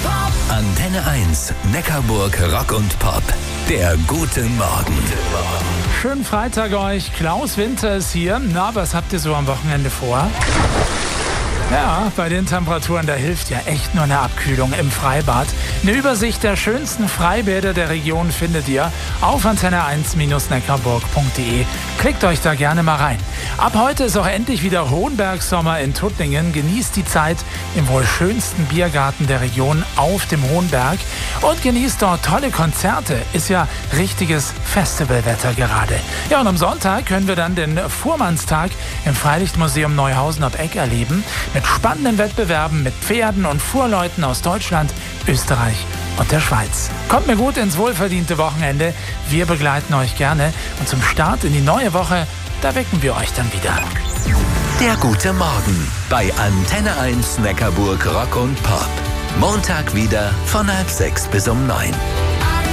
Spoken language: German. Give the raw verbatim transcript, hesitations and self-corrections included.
Antenne eins, Neckarburg Rock und Pop. Der gute Morgen. Schönen Freitag euch. Klaus Winter ist hier. Na, was habt ihr so am Wochenende vor? Ja, bei den Temperaturen, da hilft ja echt nur eine Abkühlung im Freibad. Eine Übersicht der schönsten Freibäder der Region findet ihr auf antenne eins neckarburg punkt de. Klickt euch da gerne mal rein. Ab heute ist auch endlich wieder Hohenbergsommer in Tuttlingen. Genießt die Zeit im wohl schönsten Biergarten der Region auf dem Hohenberg und genießt dort tolle Konzerte. Ist ja richtiges Festivalwetter gerade. Ja, und am Sonntag können wir dann den Fuhrmannstag im Freilichtmuseum Neuhausen ab Eck erleben. Mit spannenden Wettbewerben mit Pferden und Fuhrleuten aus Deutschland, Österreich und der Schweiz. Kommt mir gut ins wohlverdiente Wochenende. Wir begleiten euch gerne. Und zum Start in die neue Woche, da wecken wir euch dann wieder. Der gute Morgen bei Antenne eins Neckarburg Rock und Pop. Montag wieder von halb sechs bis um neun.